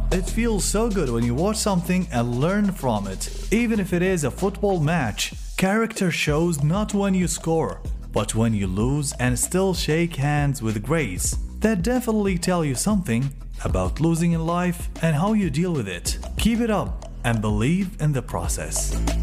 It feels so good when you watch something and learn from it. Even if it is a football match, character shows not when you score, but when you lose and still shake hands with grace. That definitely tell you something about losing in life and how you deal with it. Keep it up and believe in the process.